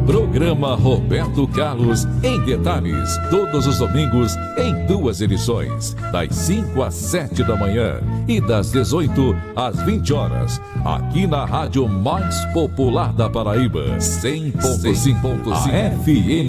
Programa Roberto Carlos em Detalhes, todos os domingos em 2 edições, das 5 às 7 da manhã e das 18 às 20 horas, aqui na rádio mais popular da Paraíba, 100.5 FM.